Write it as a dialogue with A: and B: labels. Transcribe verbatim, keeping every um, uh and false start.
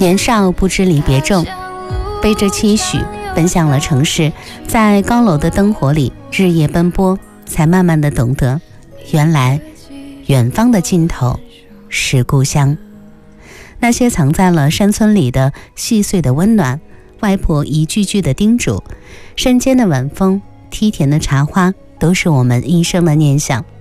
A: 年少不知离别重，背着期许奔向了城市，在高楼的灯火里日夜奔波，才慢慢的懂得，原来远方的尽头是故乡。那些藏在了山村里的细碎的温暖，外婆一句句的叮嘱，山间的晚风，梯田的茶花，都是我们一生的念想。